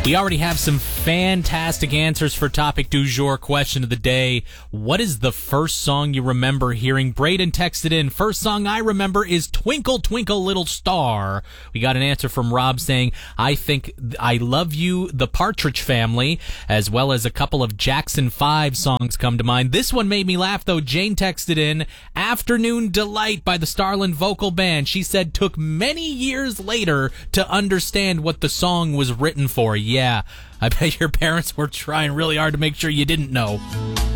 We already have some fantastic answers for topic du jour, question of the day. What is the first song you remember hearing? Braden texted in, first song I remember is Twinkle, Twinkle, Little Star. We got an answer from Rob saying, I think I Love You, The Partridge Family, as well as a couple of Jackson 5 songs come to mind. This one made me laugh, though. Jane texted in, Afternoon Delight by the Starland Vocal Band. She said, took many years later to understand what the song was written for. Yeah, I bet your parents were trying really hard to make sure you didn't know.